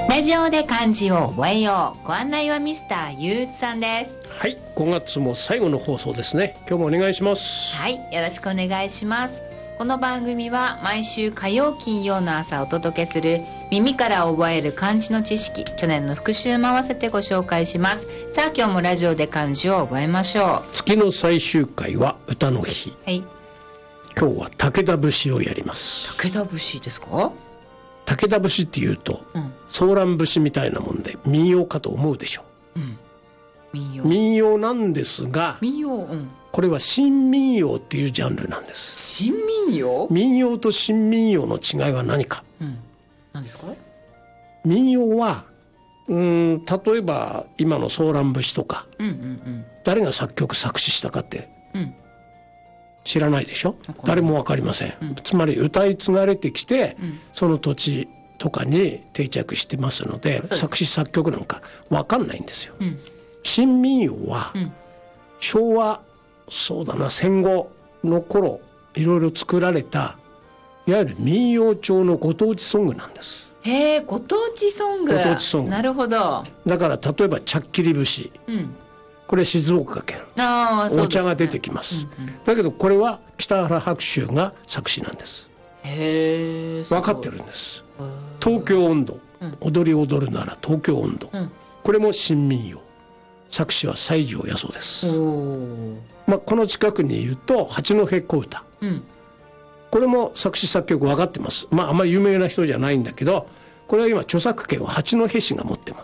ラジオで漢字を覚えよう。ご案内はミスターゆういちさんです。 はい、5月も最後の放送ですね。今日もお願いします。 はい、よろしくお願いします。この番組は毎週火曜金曜の朝お届けする耳から覚える漢字の知識、去年の復習も合わせてご紹介します。さあ今日もラジオで漢字を覚えましょう。 月の最終回は歌の日。 はい。 今日は武田節をやります。 武田節ですか？ 武田節っていうと、ソーラン節みたいなもんで民謡かと思うでしょう、民謡なんですが、 民謡、 これは新民謡っていうジャンルなんです。 新民謡？ 民謡と新民謡の違いは何か、 何ですか？ 民謡は例えば今のソーラン節とか、誰が作曲作詞したかって、知らないでしょ。誰も分かりません、つまり歌い継がれてきて、その土地とかに定着してますので、作詞作曲なんか分かんないんですよ、新民謡は、昭和、そうだな、戦後の頃いろいろ作られたいわゆる民謡調のご当地ソングなんです。 へえ、ご当地ソング。 ご当地ソング。 なるほど。 だから例えばちゃっきり節、これ静岡県、お茶が出てきます、だけどこれは北原白秋が作詞なんです。 へえ、 分かってるんです。東京音頭、踊り踊るなら東京音頭、これも新民謡、作詞は西条八十です。この近くに言うと八戸小唄、これも作詞作曲分かってます。あんまり有名な人じゃないんだけど、これは今著作権は八戸市が持ってま